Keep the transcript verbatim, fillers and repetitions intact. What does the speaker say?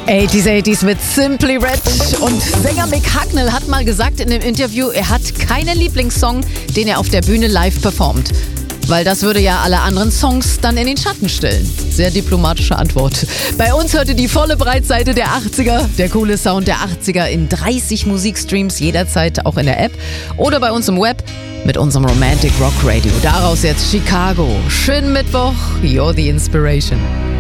achtziger, achtziger mit Simply Red. Und Sänger Mick Hucknall hat mal gesagt in dem Interview, er hat keinen Lieblingssong, den er auf der Bühne live performt. Weil das würde ja alle anderen Songs dann in den Schatten stellen. Sehr diplomatische Antwort. Bei uns hört ihr die volle Breitseite der achtziger, der coole Sound der achtziger in dreißig Musikstreams, jederzeit auch in der App oder bei uns im Web mit unserem Romantic Rock Radio. Daraus jetzt Chicago. Schönen Mittwoch, you're the inspiration.